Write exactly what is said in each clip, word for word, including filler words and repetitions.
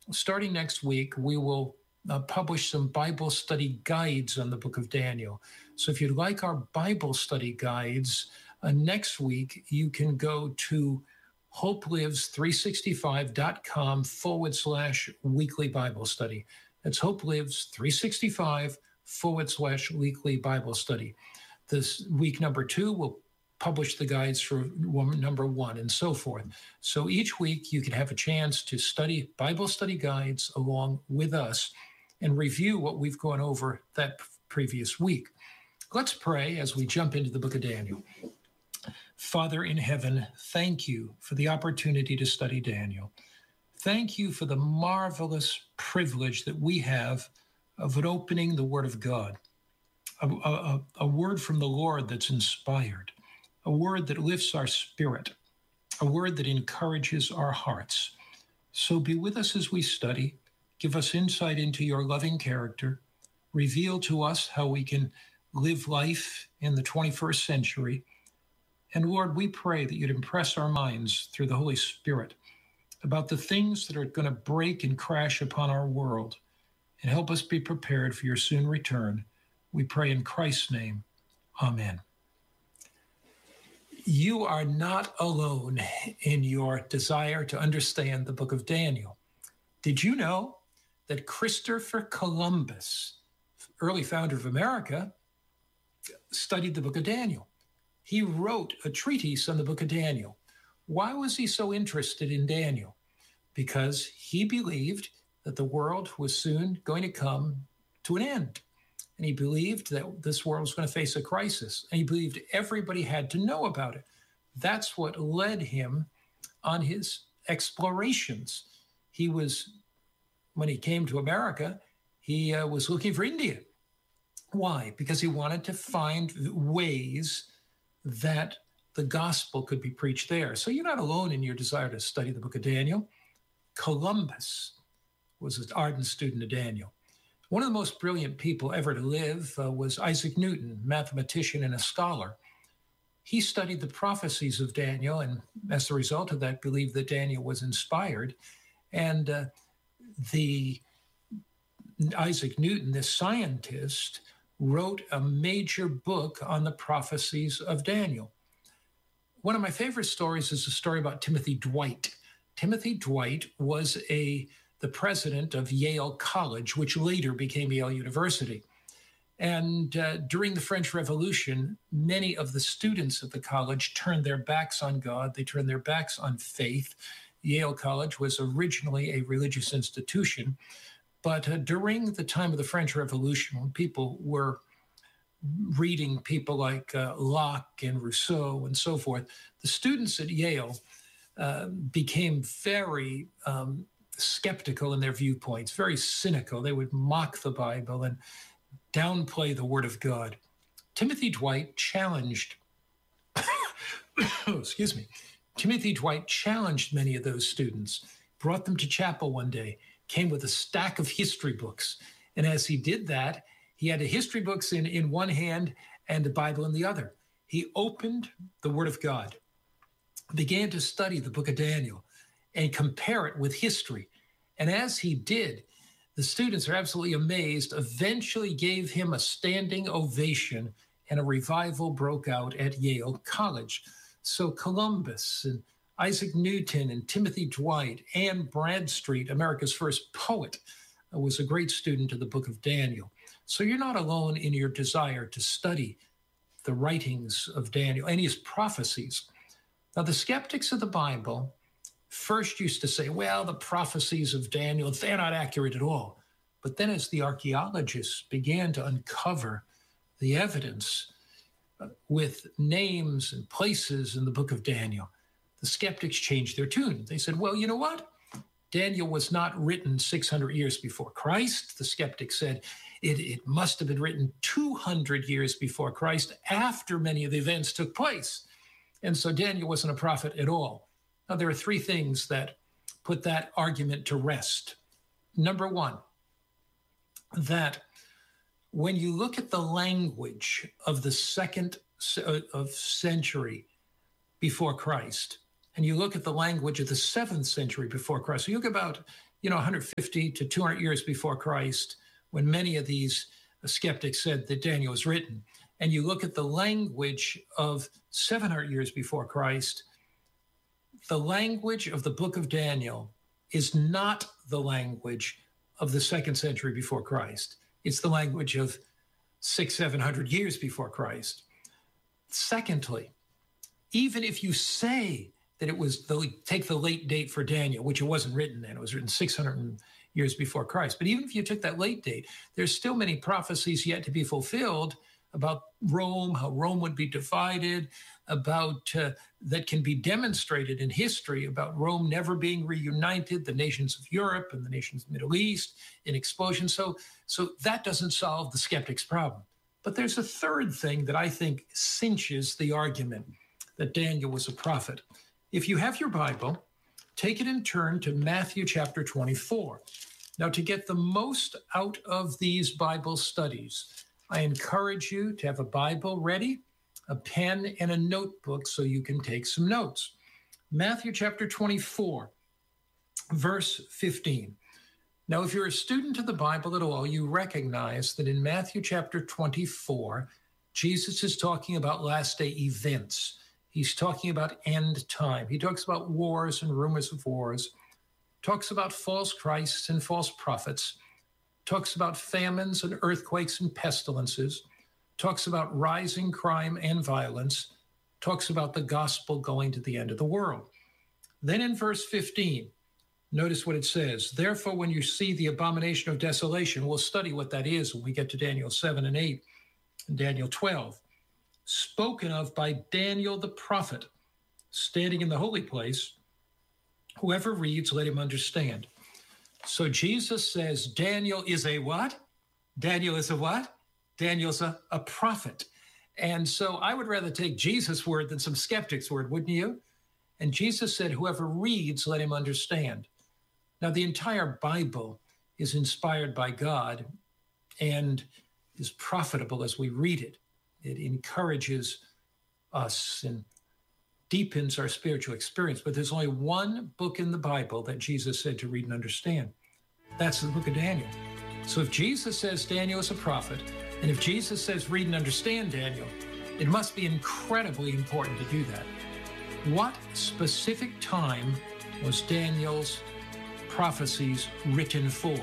Starting next week, we will uh, publish some Bible study guides on the book of Daniel. So if you'd like our Bible study guides, uh, next week you can go to hopelives365.com forward slash weekly Bible study. That's hopelives365 forward slash weekly Bible study. This week number two will publish the guides for number one and so forth. So each week you can have a chance to study Bible study guides along with us and review what we've gone over that previous week. Let's pray as we jump into the book of Daniel. Father in heaven, thank you for the opportunity to study Daniel. Thank you for the marvelous privilege that we have of it opening the Word of God, a, a, a word from the Lord that's inspired, a word that lifts our spirit, a word that encourages our hearts. So be with us as we study. Give us insight into your loving character. Reveal to us how we can live life in the twenty-first century. And Lord, we pray that you'd impress our minds through the Holy Spirit about the things that are going to break and crash upon our world, and help us be prepared for your soon return. We pray in Christ's name. Amen. You are not alone in your desire to understand the book of Daniel. Did you know that Christopher Columbus, early founder of America, studied the book of Daniel? He wrote a treatise on the book of Daniel. Why was he so interested in Daniel? Because he believed that the world was soon going to come to an end. And he believed that this world was going to face a crisis. And he believed everybody had to know about it. That's what led him on his explorations. He was, when he came to America, he uh, was looking for India. Why? Because he wanted to find ways that the gospel could be preached there. So you're not alone in your desire to study the book of Daniel. Columbus was an ardent student of Daniel. One of the most brilliant people ever to live uh, was Isaac Newton, mathematician and a scholar. He studied the prophecies of Daniel, and as a result of that, believed that Daniel was inspired. And uh, the Isaac Newton, this scientist, wrote a major book on the prophecies of Daniel. One of my favorite stories is a story about Timothy Dwight. Timothy Dwight was a the president of Yale College, which later became Yale University. And uh, during the French Revolution, many of the students at the college turned their backs on God. They turned their backs on faith. Yale College was originally a religious institution. But uh, during the time of the French Revolution, when people were reading people like uh, Locke and Rousseau and so forth, the students at Yale uh, became very um, skeptical in their viewpoints, very cynical. They would mock the Bible and downplay the Word of God. Timothy Dwight challenged, excuse me, Timothy Dwight challenged many of those students, brought them to chapel one day, came with a stack of history books. And as he did that, he had the history books in, in one hand and the Bible in the other. He opened the Word of God, began to study the book of Daniel and compare it with history. And as he did, the students are absolutely amazed, eventually gave him a standing ovation, and a revival broke out at Yale College. So Columbus and Isaac Newton and Timothy Dwight, Anne Bradstreet, America's first poet, was a great student of the book of Daniel. So you're not alone in your desire to study the writings of Daniel and his prophecies. Now, the skeptics of the Bible first used to say, well, the prophecies of Daniel, they're not accurate at all. But then as the archaeologists began to uncover the evidence uh, with names and places in the book of Daniel, the skeptics changed their tune. They said, well, you know what? Daniel was not written six hundred years before Christ. The skeptics said it, it must have been written two hundred years before Christ, after many of the events took place. And so Daniel wasn't a prophet at all. Now, there are three things that put that argument to rest. Number one, that when you look at the language of the second of century before Christ, and you look at the language of the seventh century before Christ, so you look about, you know, one hundred fifty to two hundred years before Christ, when many of these skeptics said that Daniel was written. And you look at the language of seven hundred years before Christ, the language of the book of Daniel is not the language of the second century before Christ. It's the language of six, seven hundred years before Christ. Secondly, even if you say that it was the, take the late date for Daniel, which it wasn't written then, it was written six hundred years before Christ. But even if you took that late date, there's still many prophecies yet to be fulfilled about Rome, how Rome would be divided, about uh, that can be demonstrated in history, about Rome never being reunited, the nations of Europe and the nations of the Middle East in explosion. So, so that doesn't solve the skeptic's problem. But there's a third thing that I think cinches the argument that Daniel was a prophet. If you have your Bible, take it and turn to Matthew chapter twenty-four. Now, to get the most out of these Bible studies, I encourage you to have a Bible ready, a pen, and a notebook so you can take some notes. Matthew chapter twenty-four, verse fifteen. Now, if you're a student of the Bible at all, you recognize that in Matthew chapter twenty-four, Jesus is talking about last day events. He's talking about end time. He talks about wars and rumors of wars, talks about false Christs and false prophets, talks about famines and earthquakes and pestilences, talks about rising crime and violence, talks about the gospel going to the end of the world. Then in verse fifteen, notice what it says. Therefore, when you see the abomination of desolation, we'll study what that is when we get to Daniel seven and eight and Daniel twelve, spoken of by Daniel the prophet, standing in the holy place, whoever reads, let him understand. So Jesus says Daniel is a what? Daniel is a what? Daniel's a, a prophet. And so I would rather take Jesus' word than some skeptic's word, wouldn't you? And Jesus said, whoever reads, let him understand. Now, the entire Bible is inspired by God and is profitable as we read it. It encourages us and deepens our spiritual experience. But there's only one book in the Bible that Jesus said to read and understand. That's the book of Daniel. So if Jesus says Daniel is a prophet, and if Jesus says read and understand Daniel, it must be incredibly important to do that. What specific time was Daniel's prophecies written for?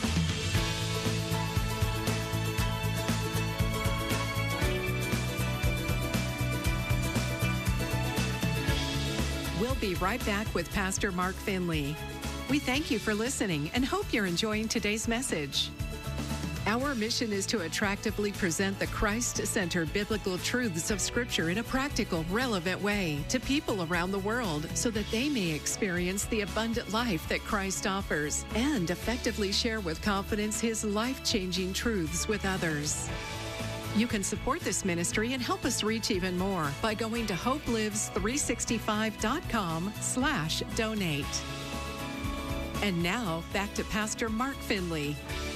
We'll be right back with Pastor Mark Finley. We thank you for listening and hope you're enjoying today's message. Our mission is to attractively present the Christ-centered biblical truths of Scripture in a practical, relevant way to people around the world so that they may experience the abundant life that Christ offers and effectively share with confidence His life-changing truths with others. You can support this ministry and help us reach even more by going to hope lives three sixty-five dot com slash donate. And now, back to Pastor Mark Finley.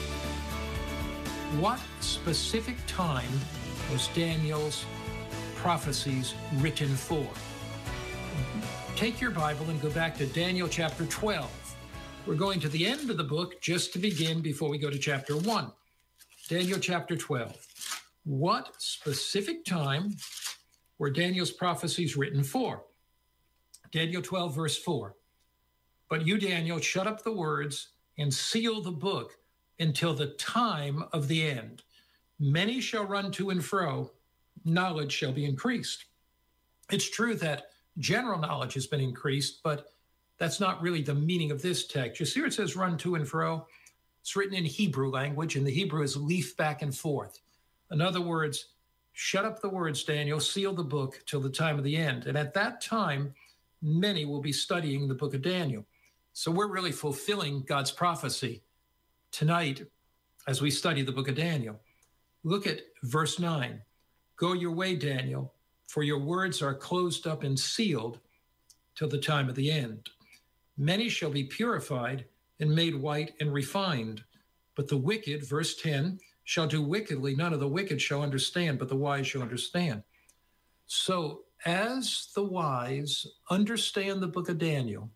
What specific time was Daniel's prophecies written for? Take your Bible and go back to Daniel chapter twelve. We're going to the end of the book just to begin before we go to chapter one. Daniel chapter twelve. What specific time were Daniel's prophecies written for? Daniel twelve, verse four. But you, Daniel, shut up the words and seal the book until the time of the end. Many shall run to and fro, knowledge shall be increased. It's true that general knowledge has been increased, but that's not really the meaning of this text. You see where it says run to and fro? It's written in Hebrew language, and the Hebrew is leaf back and forth. In other words, shut up the words, Daniel, seal the book till the time of the end. And at that time, many will be studying the book of Daniel. So we're really fulfilling God's prophecy tonight as we study the book of Daniel. Look at verse nine. Go your way, Daniel, for your words are closed up and sealed till the time of the end. Many shall be purified and made white and refined. But the wicked, verse ten, shall do wickedly. None of the wicked shall understand, but the wise shall understand. So as the wise understand the book of Daniel,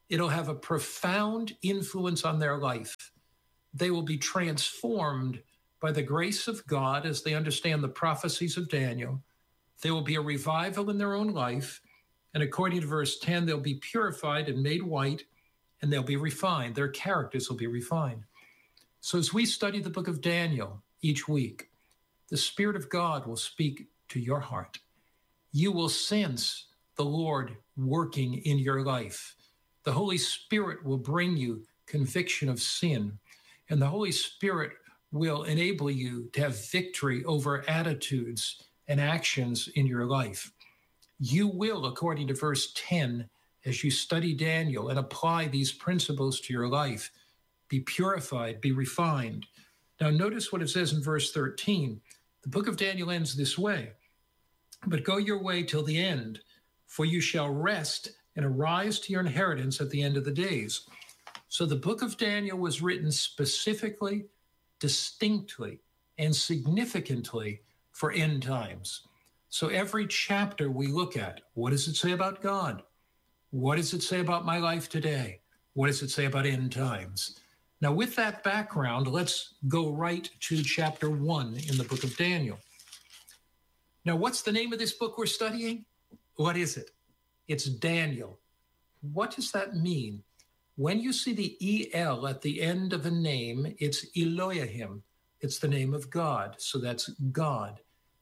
It'll have a profound influence on their life. They will be transformed by the grace of God as they understand the prophecies of Daniel. There will be a revival in their own life. And according to verse ten, they'll be purified and made white, and they'll be refined. Their characters will be refined. So as we study the book of Daniel each week, the Spirit of God will speak to your heart. You will sense the Lord working in your life. The Holy Spirit will bring you conviction of sin, and the Holy Spirit will enable you to have victory over attitudes and actions in your life. You will, according to verse ten, as you study Daniel and apply these principles to your life, be purified, be refined. Now, notice what it says in verse thirteen. The book of Daniel ends this way: but go your way till the end, for you shall rest and arise to your inheritance at the end of the days. So the book of Daniel was written specifically, distinctly, and significantly for end times. So every chapter we look at, what does it say about God? What does it say about my life today? What does it say about end times? Now, with that background, let's go right to chapter one in the book of Daniel. Now, what's the name of this book we're studying? What is it? It's Daniel. What does that mean? When you see the E L at the end of a name, it's Elohim. It's the name of God. So that's God.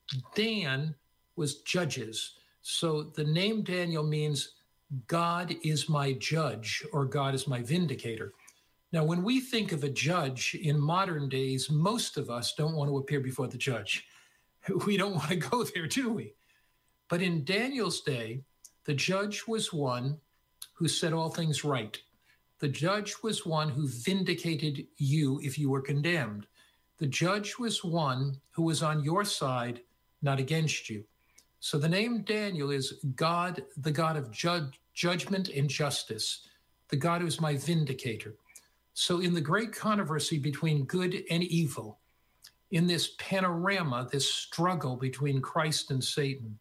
Dan was judges. So the name Daniel means God is my judge, or God is my vindicator. Now, when we think of a judge in modern days, most of us don't want to appear before the judge. We don't want to go there, do we? But in Daniel's day, the judge was one who set all things right. The judge was one who vindicated you if you were condemned. The judge was one who was on your side, not against you. So the name Daniel is God, the God of judge, judgment and justice, the God who is my vindicator. So in the great controversy between good and evil, in this panorama, this struggle between Christ and Satan,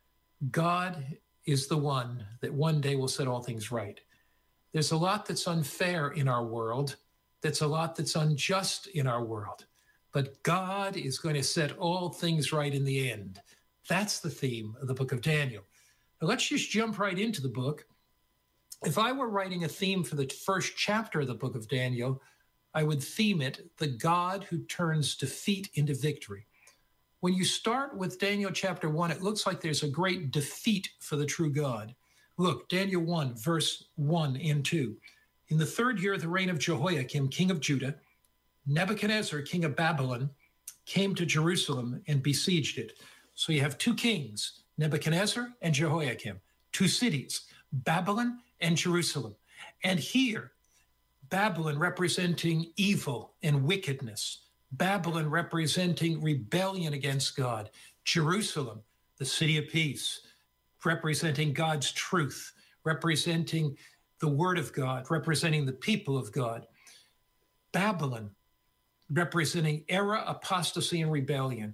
God is the one that one day will set all things right. There's a lot that's unfair in our world. That's a lot that's unjust in our world. But God is going to set all things right in the end. That's the theme of the book of Daniel. Now let's just jump right into the book. If I were writing a theme for the first chapter of the book of Daniel, I would theme it, the God who turns defeat into victory. When you start with Daniel chapter one, it looks like there's a great defeat for the true God. Look, Daniel one, verse one and two. In the third year of the reign of Jehoiakim, king of Judah, Nebuchadnezzar, king of Babylon, came to Jerusalem and besieged it. So you have two kings, Nebuchadnezzar and Jehoiakim, two cities, Babylon and Jerusalem. And here, Babylon representing evil and wickedness, Babylon representing rebellion against God, Jerusalem, the city of peace, representing God's truth, representing the word of God, representing the people of God. Babylon, representing error, apostasy, and rebellion.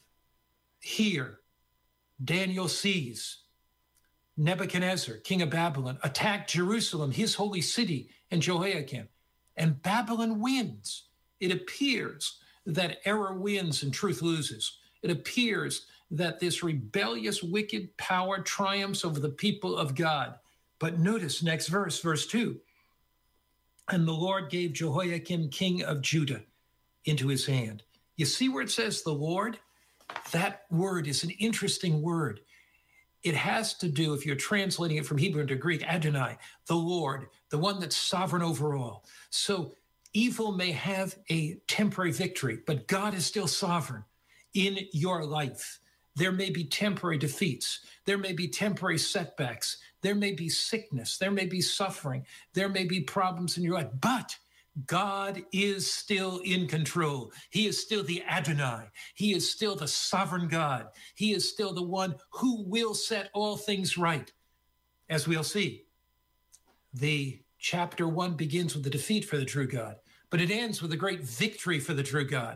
Here, Daniel sees Nebuchadnezzar, king of Babylon, attack Jerusalem, his holy city, and Jehoiakim, and Babylon wins. It appears that error wins and truth loses. It appears that this rebellious, wicked power triumphs over the people of God. But notice next verse, verse two. And the Lord gave Jehoiakim, king of Judah, into his hand. You see where it says the Lord? That word is an interesting word. It has to do, if you're translating it from Hebrew into Greek, Adonai, the Lord, the one that's sovereign over all. So evil may have a temporary victory, but God is still sovereign in your life. There may be temporary defeats. There may be temporary setbacks. There may be sickness. There may be suffering. There may be problems in your life, but God is still in control. He is still the Adonai. He is still the sovereign God. He is still the one who will set all things right. As we'll see, the chapter one begins with the defeat for the true God, but it ends with a great victory for the true God.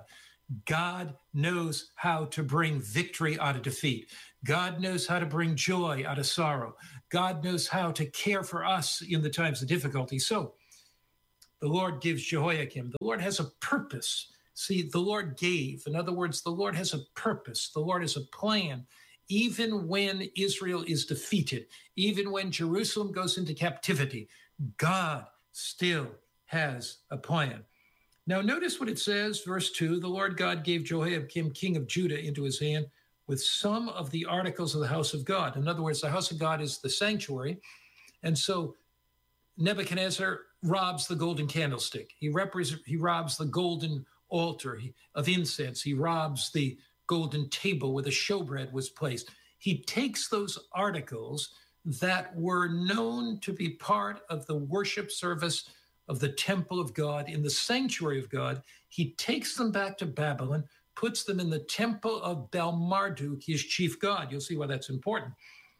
God knows how to bring victory out of defeat. God knows how to bring joy out of sorrow. God knows how to care for us in the times of difficulty. So the Lord gives Jehoiakim. The Lord has a purpose. See, the Lord gave. In other words, the Lord has a purpose. The Lord has a plan. Even when Israel is defeated, even when Jerusalem goes into captivity, God still has a plan. Now, notice what it says, verse two, the Lord God gave Jehoiakim, king of Judah, into his hand with some of the articles of the house of God. In other words, the house of God is the sanctuary. And so Nebuchadnezzar robs the golden candlestick. He, repres- he robs the golden altar of incense. He robs the golden table where the showbread was placed. He takes those articles that were known to be part of the worship service of the temple of God, in the sanctuary of God. He takes them back to Babylon, puts them in the temple of Bel-Marduk, his chief god. You'll see why that's important.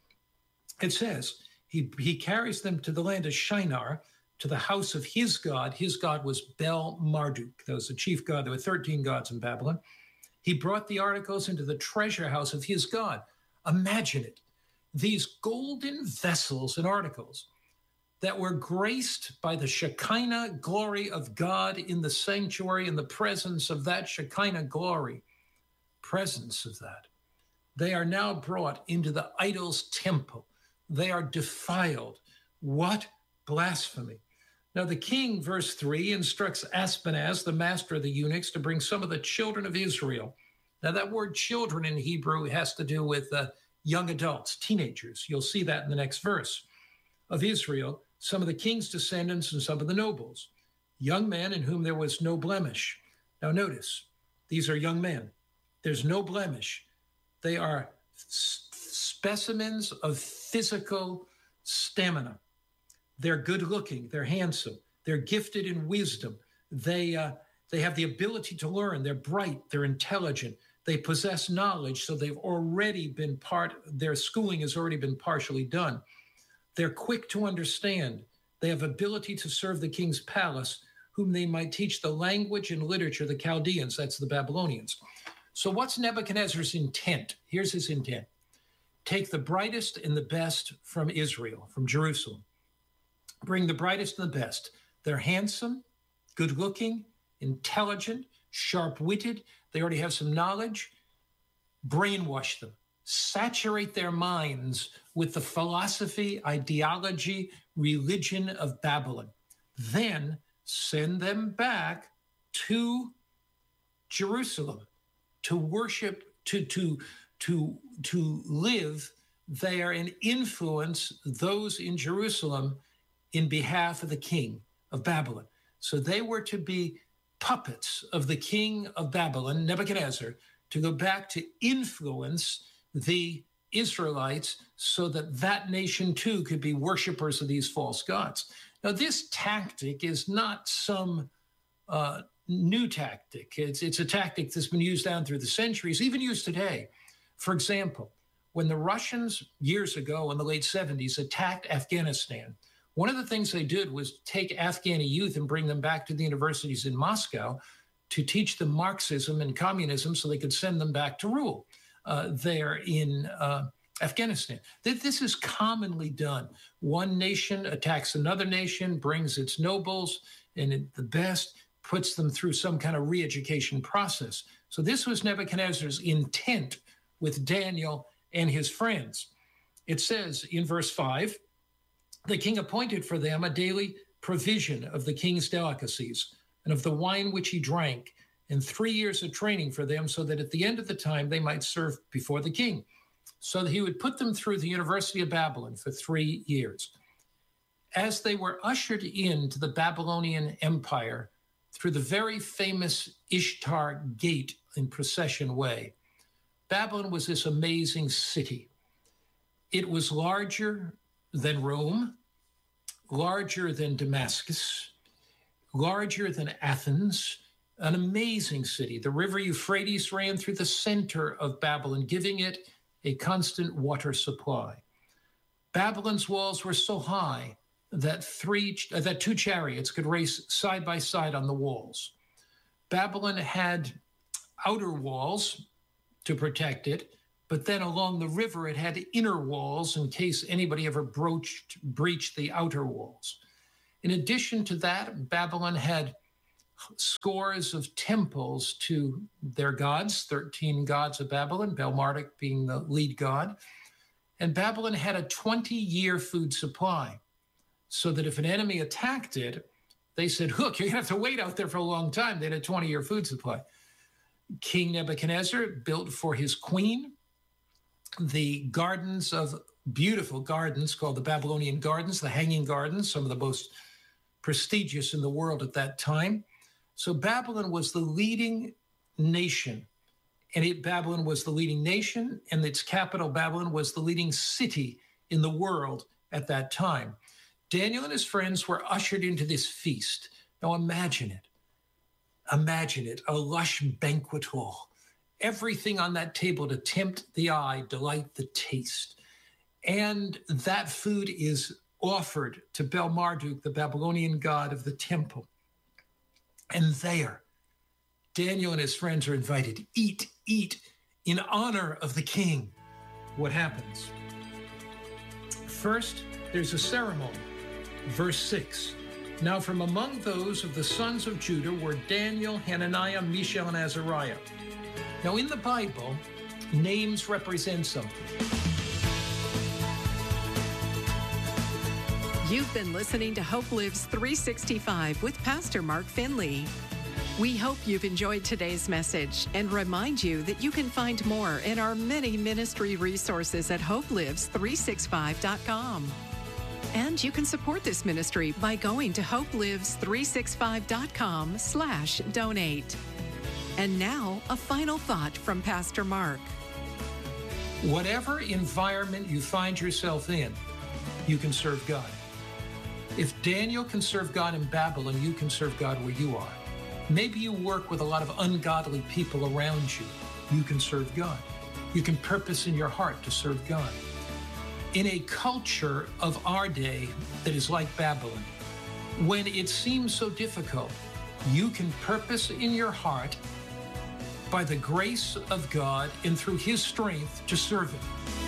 It says, he, he carries them to the land of Shinar, to the house of his god. His god was Bel-Marduk. That was the chief god. There were thirteen gods in Babylon. He brought the articles into the treasure house of his god. Imagine it. These golden vessels and articles that were graced by the Shekinah glory of God in the sanctuary, in the presence of that Shekinah glory, presence of that. They are now brought into the idol's temple. They are defiled. What blasphemy. Now the king, verse three, instructs Ashpenaz, the master of the eunuchs, to bring some of the children of Israel. Now that word children in Hebrew has to do with uh, young adults, teenagers. You'll see that in the next verse. Of Israel, some of the king's descendants and some of the nobles, young men in whom there was no blemish. Now notice, these are young men. There's no blemish. They are s- specimens of physical stamina. They're good looking, they're handsome, they're gifted in wisdom. They, uh, they have the ability to learn, they're bright, they're intelligent, they possess knowledge, so they've already been part, their schooling has already been partially done. They're quick to understand. They have ability to serve the king's palace, whom they might teach the language and literature of the Chaldeans, that's the Babylonians. So what's Nebuchadnezzar's intent? Here's his intent. Take the brightest and the best from Israel, from Jerusalem. Bring the brightest and the best. They're handsome, good-looking, intelligent, sharp-witted. They already have some knowledge. Brainwash them. Saturate their minds with the philosophy, ideology, religion of Babylon. Then send them back to Jerusalem to worship, to, to, to, to live there and influence those in Jerusalem in behalf of the king of Babylon. So they were to be puppets of the king of Babylon, Nebuchadnezzar, to go back to influence the Israelites so that that nation too could be worshipers of these false gods. Now, this tactic is not some uh, new tactic. It's, it's a tactic that's been used down through the centuries, even used today. For example, when the Russians years ago in the late seventies attacked Afghanistan, one of the things they did was take Afghani youth and bring them back to the universities in Moscow to teach them Marxism and communism so they could send them back to rule uh, there in uh, Afghanistan. This is commonly done. One nation attacks another nation, brings its nobles and the best, puts them through some kind of re-education process. So this was Nebuchadnezzar's intent with Daniel and his friends. It says in verse five, the king appointed for them a daily provision of the king's delicacies and of the wine which he drank, and three years of training for them, so that at the end of the time they might serve before the king. So that he would put them through the University of Babylon for three years. As they were ushered into the Babylonian Empire through the very famous Ishtar Gate in Procession Way, Babylon was this amazing city. It was larger than Rome, larger than Damascus, larger than Athens, an amazing city. The river Euphrates ran through the center of Babylon, giving it a constant water supply. Babylon's walls were so high that three, uh, that two chariots could race side by side on the walls. Babylon had outer walls to protect it, but then along the river, it had inner walls in case anybody ever broached, breached the outer walls. In addition to that, Babylon had scores of temples to their gods, thirteen gods of Babylon, Bel-Marduk being the lead god. And Babylon had a twenty-year food supply, so that if an enemy attacked it, they said, look, you're going to have to wait out there for a long time. They had a twenty-year food supply. King Nebuchadnezzar built for his queen the gardens of beautiful gardens called the Babylonian Gardens, the Hanging Gardens, some of the most prestigious in the world at that time. So Babylon was the leading nation, and it, Babylon was the leading nation, and its capital, Babylon, was the leading city in the world at that time. Daniel and his friends were ushered into this feast. Now imagine it. Imagine it, a lush banquet hall. Everything on that table to tempt the eye, delight the taste. And that food is offered to Bel-Marduk, the Babylonian god of the temple. And there, Daniel and his friends are invited. Eat, eat, in honor of the king. What happens? First, there's a ceremony. Verse six. Now from among those of the sons of Judah were Daniel, Hananiah, Mishael, and Azariah. Now in the Bible, names represent something. You've been listening to Hope Lives three sixty-five with Pastor Mark Finley. We hope you've enjoyed today's message and remind you that you can find more in our many ministry resources at hope lives three sixty-five dot com. And you can support this ministry by going to hope lives three sixty-five dot com slash donate. And now, a final thought from Pastor Mark. Whatever environment you find yourself in, you can serve God. If Daniel can serve God in Babylon, you can serve God where you are. Maybe you work with a lot of ungodly people around you. You can serve God. You can purpose in your heart to serve God. In a culture of our day that is like Babylon, when it seems so difficult, you can purpose in your heart by the grace of God and through his strength to serve him.